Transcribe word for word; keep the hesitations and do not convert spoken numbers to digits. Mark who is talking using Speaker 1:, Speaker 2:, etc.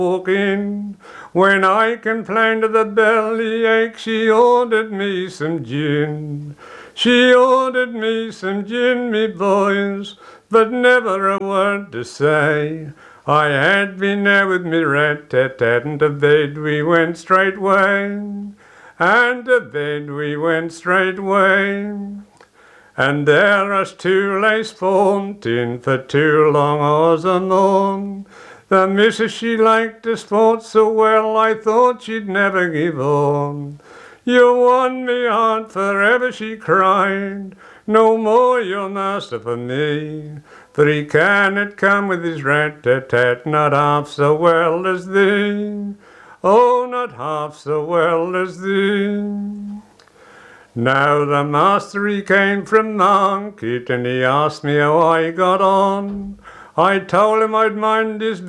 Speaker 1: walk in. When I complained of the belly ache, she ordered me some gin. She ordered me some gin, me boys, but never a word to say. I had been there with me rat-tat-tat, and to bed we went straightway, and to bed we went straightway. And there us two lay sporting for two long hours a morn. The missus she liked the sport so well, I thought she'd never give on. You won me heart forever, she cried, no more your master for me, for he cannot come with his rat-tat-tat, not half so well as thee, oh, not half so well as thee. Now the master he came from market, and he asked me how I got on. I told him I'd mind his